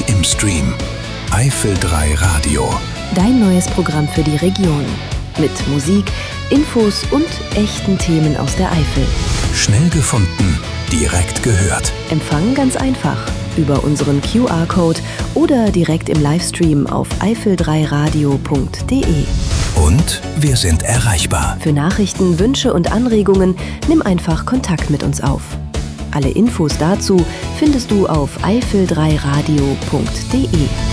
im Stream. Eifel 3 Radio. Dein neues Programm für die Region. Mit Musik, Infos und echten Themen aus der Eifel. Schnell gefunden, direkt gehört. Empfang ganz einfach über unseren QR-Code oder direkt im Livestream auf eifel3radio.de. Und wir sind erreichbar. Für Nachrichten, Wünsche und Anregungen nimm einfach Kontakt mit uns auf. Alle Infos dazu findest du auf eifel3radio.de.